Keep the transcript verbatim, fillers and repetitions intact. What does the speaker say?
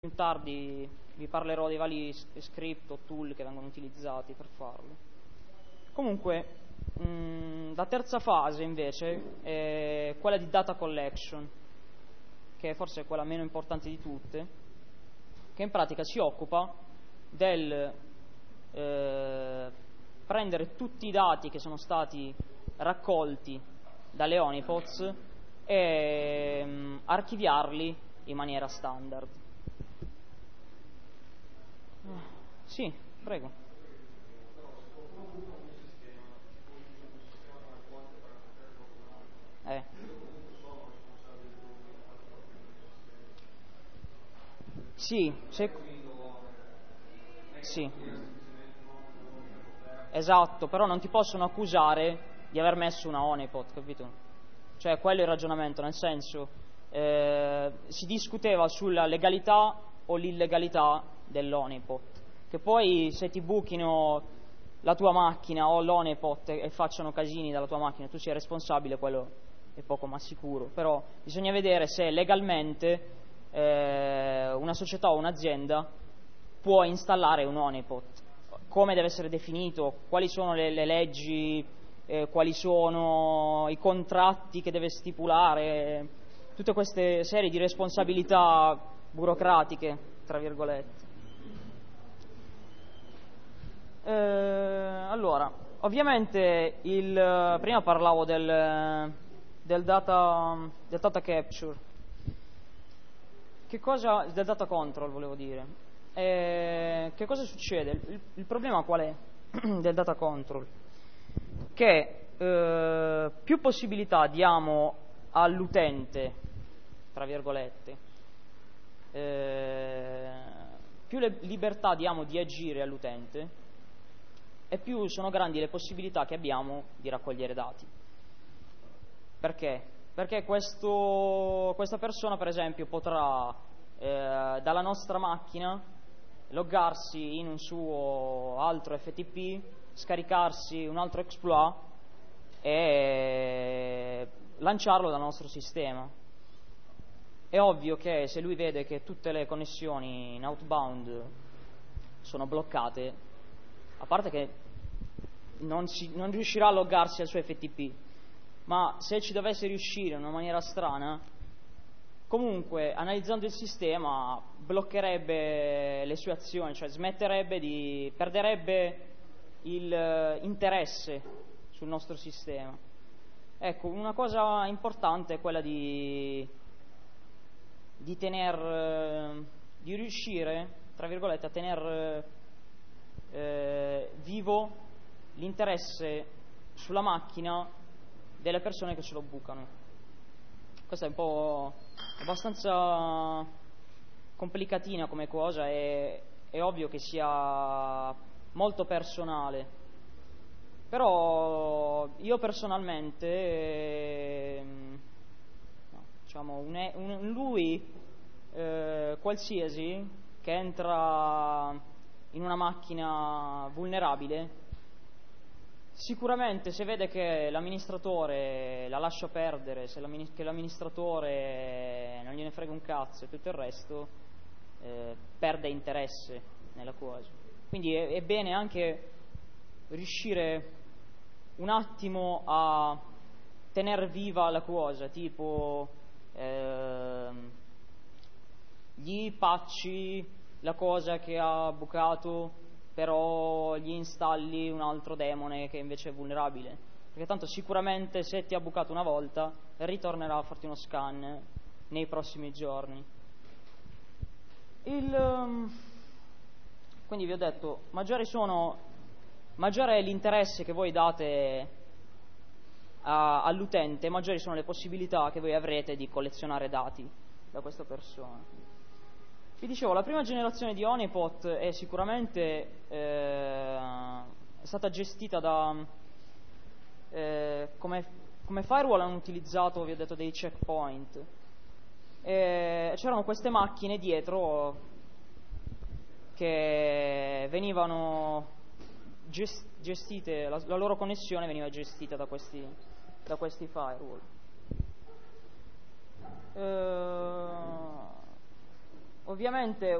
Più tardi vi parlerò dei vari script o tool che vengono utilizzati per farlo. Comunque, mh, la terza fase invece è quella di data collection, che forse è quella meno importante di tutte, che in pratica si occupa del eh, prendere tutti i dati che sono stati raccolti dalle honeypots e mh, archiviarli in maniera standard. Sì, prego. Eh. Sì, se... sì. Esatto, però non ti possono accusare di aver messo una honeypot, capito? Cioè, quello è il ragionamento, nel senso, eh, si discuteva sulla legalità o l'illegalità dell'honeypot, che poi se ti buchino la tua macchina o l'honeypot e facciano casini dalla tua macchina, tu sia responsabile, quello è poco ma sicuro. Però bisogna vedere se legalmente eh, una società o un'azienda può installare un honeypot, come deve essere definito, quali sono le, le leggi, eh, quali sono i contratti che deve stipulare, tutte queste serie di responsabilità burocratiche, tra virgolette. Eh, allora, ovviamente il, prima parlavo del, del, data, del data capture, che cosa, del data control volevo dire. Eh, che cosa succede? Il, il problema qual è del data control? Che eh, più possibilità diamo all'utente, tra virgolette, eh, più le libertà diamo di agire all'utente, e più sono grandi le possibilità che abbiamo di raccogliere dati. Perché? Perché questo, questa persona, per esempio, potrà eh, dalla nostra macchina loggarsi in un suo altro F T P, scaricarsi un altro exploit e lanciarlo dal nostro sistema. È ovvio che se lui vede che tutte le connessioni in outbound sono bloccate, a parte che non, si, non riuscirà a loggarsi al suo F T P, ma se ci dovesse riuscire in una maniera strana, comunque analizzando il sistema bloccherebbe le sue azioni, cioè smetterebbe di, perderebbe il interesse sul nostro sistema. Ecco, una cosa importante è quella di, di tener, di riuscire, tra virgolette, a tener eh, vivo l'interesse sulla macchina delle persone che ce lo bucano. Questa è un po' abbastanza complicatina come cosa, e è ovvio che sia molto personale, però io personalmente eh, no, diciamo un, un, lui eh, qualsiasi che entra in una macchina vulnerabile, sicuramente se vede che l'amministratore la lascia perdere, se che l'amministratore non gliene frega un cazzo e tutto il resto, eh, perde interesse nella cosa. Quindi è, è bene anche riuscire un attimo a tenere viva la cosa, tipo eh, gli patchi la cosa che ha bucato, però gli installi un altro demone che invece è vulnerabile, perché tanto sicuramente se ti ha bucato una volta ritornerà a farti uno scan nei prossimi giorni. Il, um, quindi vi ho detto, maggiori sono, maggiore è l'interesse che voi date a, all'utente, maggiori sono le possibilità che voi avrete di collezionare dati da questa persona. Vi dicevo, la prima generazione di honeypot è sicuramente eh, è stata gestita da eh, come, come firewall hanno utilizzato, vi ho detto, dei checkpoint, e c'erano queste macchine dietro che venivano gest- gestite, la, la loro connessione veniva gestita da questi, da questi firewall. Eh, Ovviamente